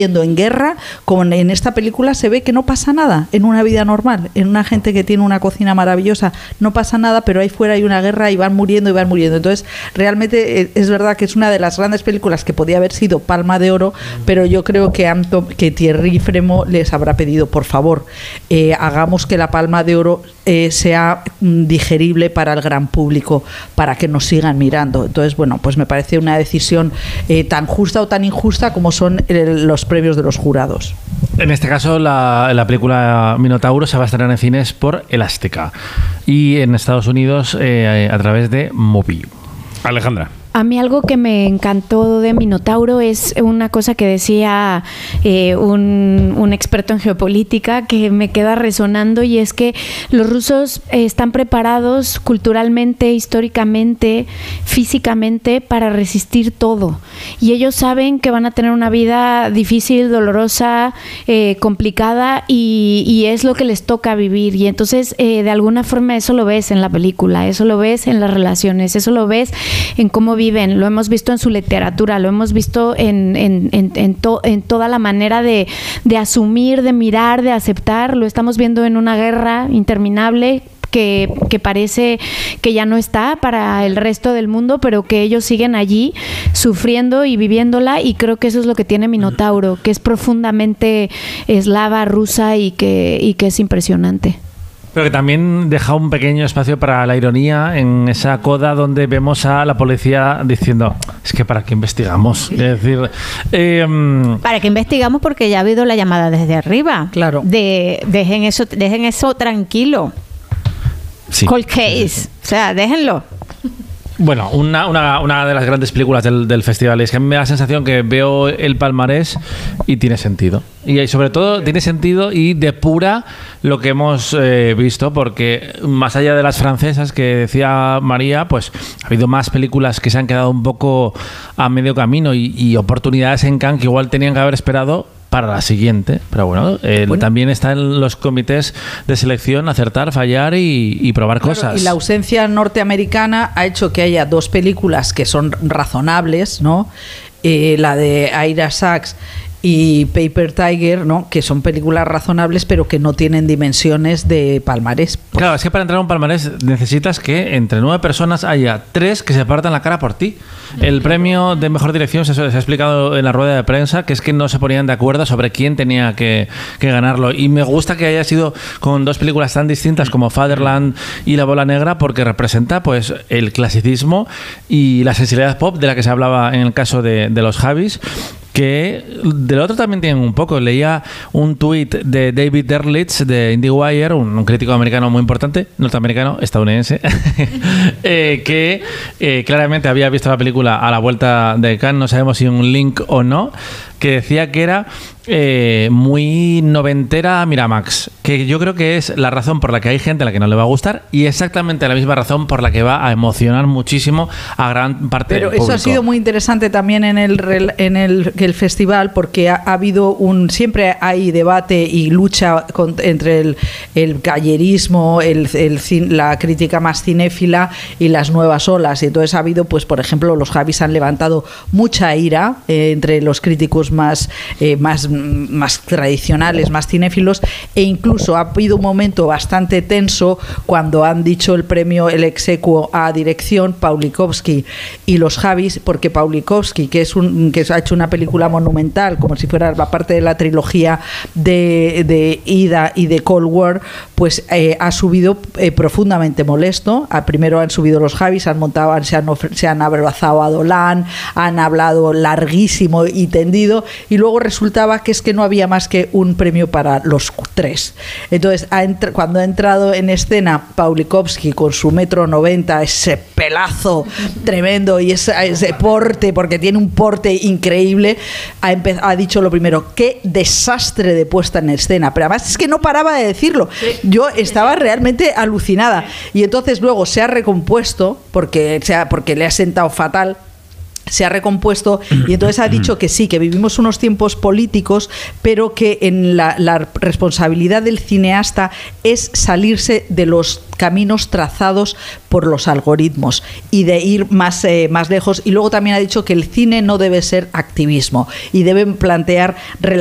en guerra, como en esta película se ve que no pasa nada en una vida normal, en una gente que tiene una cocina maravillosa, no pasa nada, pero ahí fuera hay una guerra y van muriendo. Entonces, realmente es verdad que es una de las grandes películas que podía haber sido Palma de Oro, pero yo creo que Thierry Frémaux les habrá pedido, por favor, hagamos que la Palma de Oro sea digerible para el gran público, para que nos sigan mirando. Entonces, bueno, pues me parece una decisión tan justa o tan injusta como son los premios de los jurados. En este caso, la película Minotauro se va a estrenar en cines por Elástica y en Estados Unidos a través de Movie. Alejandra. A mí algo que me encantó de Minotauro es una cosa que decía un experto en geopolítica que me queda resonando, y es que los rusos están preparados culturalmente, históricamente, físicamente para resistir todo, y ellos saben que van a tener una vida difícil, dolorosa, complicada, y es lo que les toca vivir, y entonces de alguna forma eso lo ves en la película, eso lo ves en las relaciones, eso lo ves en cómo viven, lo hemos visto en su literatura, lo hemos visto en toda la manera de asumir, de mirar, de aceptar, lo estamos viendo en una guerra interminable que parece que ya no está para el resto del mundo, pero que ellos siguen allí sufriendo y viviéndola, y creo que eso es lo que tiene Minotauro, que es profundamente eslava, rusa, y que es impresionante. Pero que también deja un pequeño espacio para la ironía en esa coda donde vemos a la policía diciendo, es que ¿para qué investigamos? Es decir, ¿para qué investigamos? Porque ya ha habido la llamada desde arriba. Claro. Dejen eso tranquilo. Sí. Cold case. O sea, déjenlo. Bueno, una de las grandes películas del festival es que a mí me da la sensación que veo el palmarés y tiene sentido. Y sobre todo tiene sentido y depura lo que hemos visto, porque más allá de las francesas que decía María, pues ha habido más películas que se han quedado un poco a medio camino y oportunidades en Cannes que igual tenían que haber esperado para la siguiente, pero bueno, también está en los comités de selección acertar, fallar y probar cosas. Y la ausencia norteamericana ha hecho que haya dos películas que son razonables, ¿no? La de Ira Sachs y Paper Tiger, ¿no? Que son películas razonables, pero que no tienen dimensiones de palmarés. Claro, es que para entrar a un palmarés necesitas que entre 9 personas haya 3 que se partan la cara por ti. El premio de mejor dirección se ha explicado en la rueda de prensa, que es que no se ponían de acuerdo sobre quién tenía que ganarlo. Y me gusta que haya sido con dos películas tan distintas como Fatherland y La Bola Negra, porque representa pues el clasicismo y la sensibilidad pop de la que se hablaba en el caso de los Javis, que del otro también tienen un poco. Leía un tuit de David Derlitz de IndieWire, un crítico americano muy importante, norteamericano, estadounidense, que claramente había visto la película a la vuelta de Cannes, no sabemos si un link o no, que decía que era muy noventera Miramax, que yo creo que es la razón por la que hay gente a la que no le va a gustar y exactamente la misma razón por la que va a emocionar muchísimo a gran parte del público. Pero eso ha sido muy interesante también en el festival, porque ha habido siempre hay debate y lucha entre el gallerismo, la crítica más cinéfila y las nuevas olas, y entonces ha habido, pues por ejemplo, los Javis han levantado mucha ira entre los críticos más tradicionales, más cinéfilos, e incluso ha habido un momento bastante tenso cuando han dicho el premio, el exequo a dirección, Pawlikowski y los Javis, porque Pawlikowski, que ha hecho una película monumental, como si fuera la parte de la trilogía de Ida y de Cold War, pues ha subido profundamente molesto. Primero han subido los Javis, se han abrazado a Dolan, han hablado larguísimo y tendido, y luego resultaba que es que no había más que un premio para los 3. Entonces, cuando ha entrado en escena Pawlikowski con su 1,90 m, ese pelazo tremendo y ese porte, porque tiene un porte increíble, ha dicho lo primero: qué desastre de puesta en escena. Pero además es que no paraba de decirlo. Yo estaba realmente alucinada. Y entonces luego se ha recompuesto porque le ha sentado fatal. se ha recompuesto y entonces ha dicho que sí, que vivimos unos tiempos políticos, pero que en la responsabilidad del cineasta es salirse de los caminos trazados por los algoritmos y de ir más lejos. Y luego también ha dicho que el cine no debe ser activismo y deben plantear